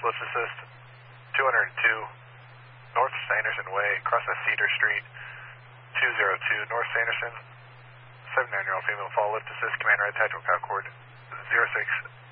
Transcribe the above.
lift assist, 202 North Sanderson Way, across the Cedar Street, 202 North Sanderson, 79-year-old female fall lift assist, command red tactical call cord 06